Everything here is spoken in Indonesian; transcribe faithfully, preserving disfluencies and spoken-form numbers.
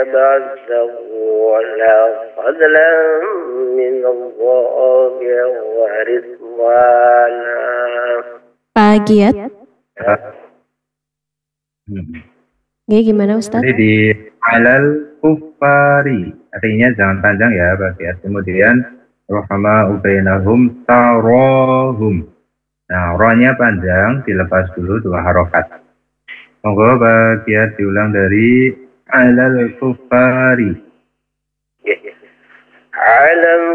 يبتغون فضلا من الله ورضوانا. Pak Giat, Ya. Hmm. Gini gimana Ustadz? Jadi di alal kufari artinya jangan panjang ya Pak ya. Kemudian rahama ubainahum tarohum. Nah, rohnya panjang, dilepas dulu dua harokat. Monggo bagian diulang dari alal kufari. Alam